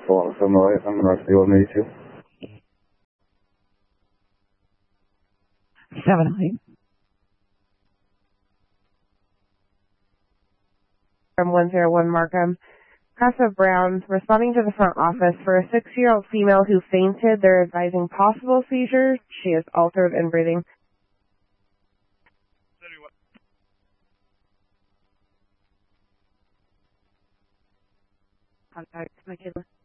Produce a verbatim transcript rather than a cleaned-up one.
four seven oh eight, I'm Rusty, one eighty-two. seven oh eight. From one oh one Markham. Casa Brown, responding to the front office for a six-year-old female who fainted. They're advising possible seizures. She is altered in breathing. Contact my kid.